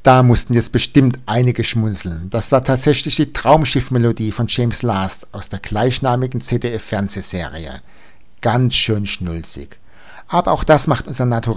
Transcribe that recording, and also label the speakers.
Speaker 1: Da mussten jetzt bestimmt einige schmunzeln. Das war tatsächlich die Traumschiff-Melodie von James Last aus der gleichnamigen ZDF-Fernsehserie. Ganz schön schnulzig. Aber auch das macht unser